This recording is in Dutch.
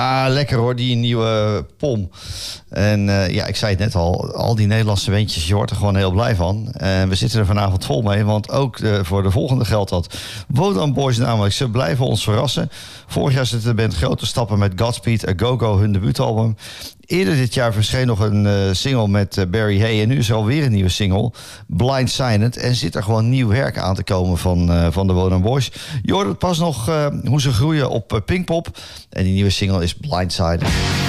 Ja, lekker hoor, die nieuwe POM. En ik zei het net al die Nederlandse windjes, je wordt er gewoon heel blij van. En we zitten er vanavond vol mee, want ook voor de volgende geldt dat. Wodan Boys namelijk, ze blijven ons verrassen. Vorig jaar zette de band grote stappen met Godspeed A Go-Go, hun debuutalbum. Eerder dit jaar verscheen nog een single met Barry Hay. En nu is er alweer een nieuwe single, Blind Silent. En zit er gewoon nieuw werk aan te komen van de Wodan Boys. Je hoort het pas nog hoe ze groeien op Pinkpop. En die nieuwe single is Blind Silent.